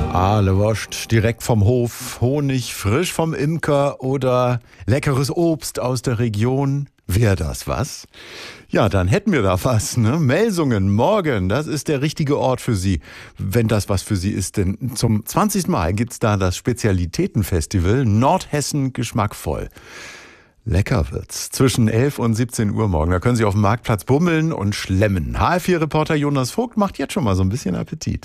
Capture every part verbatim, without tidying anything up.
Ahlewurst direkt vom Hof, Honig frisch vom Imker oder leckeres Obst aus der Region. Wäre das was? Ja, dann hätten wir da was, ne? Melsungen, morgen, das ist der richtige Ort für Sie, wenn das was für Sie ist. Denn zum zwanzigsten Mal gibt's da das Spezialitätenfestival Nordhessen geschmackvoll. Lecker wird's. Zwischen elf und siebzehn Uhr morgen. Da können Sie auf dem Marktplatz bummeln und schlemmen. H F vier-Reporter Jonas Vogt macht jetzt schon mal so ein bisschen Appetit.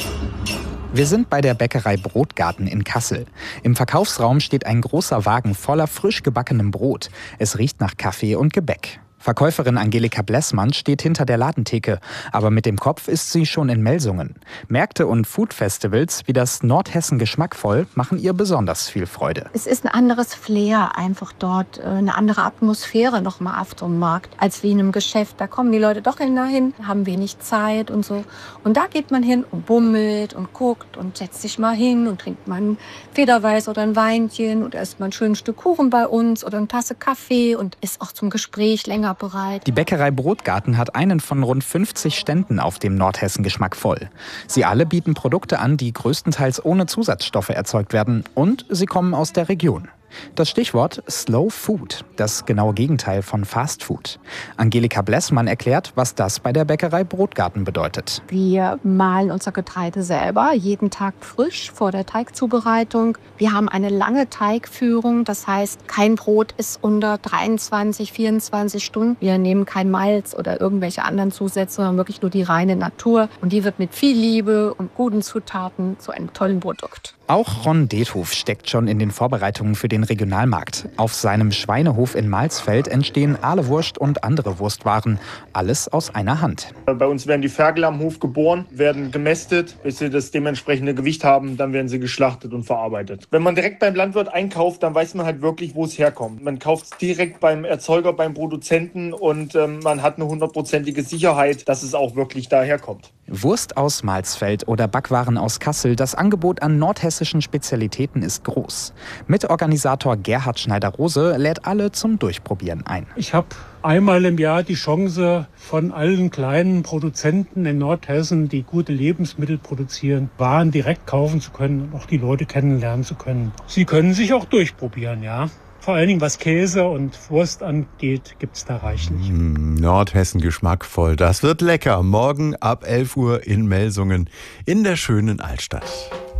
Wir sind bei der Bäckerei Brotgarten in Kassel. Im Verkaufsraum steht ein großer Wagen voller frisch gebackenem Brot. Es riecht nach Kaffee und Gebäck. Verkäuferin Angelika Blessmann steht hinter der Ladentheke, aber mit dem Kopf ist sie schon in Melsungen. Märkte und Foodfestivals wie das Nordhessen geschmackvoll machen ihr besonders viel Freude. Es ist ein anderes Flair einfach dort, eine andere Atmosphäre nochmal auf dem Markt als wie in einem Geschäft. Da kommen die Leute doch hin, haben wenig Zeit und so. Und da geht man hin und bummelt und guckt und setzt sich mal hin und trinkt mal ein Federweiß oder ein Weinchen oder isst mal ein schönes Stück Kuchen bei uns oder eine Tasse Kaffee und ist auch zum Gespräch länger bereit. Die Bäckerei Brotgarten hat einen von rund fünfzig Ständen auf dem Nordhessen geschmackvoll. Sie alle bieten Produkte an, die größtenteils ohne Zusatzstoffe erzeugt werden und sie kommen aus der Region. Das Stichwort Slow Food, das genaue Gegenteil von Fast Food. Angelika Blessmann erklärt, was das bei der Bäckerei Brotgarten bedeutet. Wir mahlen unser Getreide selber, jeden Tag frisch vor der Teigzubereitung. Wir haben eine lange Teigführung, das heißt, kein Brot ist unter dreiundzwanzig, vierundzwanzig Stunden. Wir nehmen kein Malz oder irgendwelche anderen Zusätze, sondern wirklich nur die reine Natur. Und die wird mit viel Liebe und guten Zutaten zu einem tollen Produkt. Auch Ron Dethof steckt schon in den Vorbereitungen für den Regionalmarkt. Auf seinem Schweinehof in Malsfeld entstehen Ahlewurst und andere Wurstwaren. Alles aus einer Hand. Bei uns werden die Ferkel am Hof geboren, werden gemästet, bis sie das dementsprechende Gewicht haben. Dann werden sie geschlachtet und verarbeitet. Wenn man direkt beim Landwirt einkauft, dann weiß man halt wirklich, wo es herkommt. Man kauft es direkt beim Erzeuger, beim Produzenten und ähm, man hat eine hundertprozentige Sicherheit, dass es auch wirklich daherkommt. Wurst aus Malsfeld oder Backwaren aus Kassel. Das Angebot an nordhessischen Spezialitäten ist groß. Mitorganisator Gerhard Schneider-Rose lädt alle zum Durchprobieren ein. Ich habe einmal im Jahr die Chance, von allen kleinen Produzenten in Nordhessen, die gute Lebensmittel produzieren, Waren direkt kaufen zu können und auch die Leute kennenlernen zu können. Sie können sich auch durchprobieren, ja. Vor allen Dingen, was Käse und Wurst angeht, gibt es da reichlich. Mm, Nordhessen geschmackvoll. Das wird lecker. Morgen ab elf Uhr in Melsungen in der schönen Altstadt.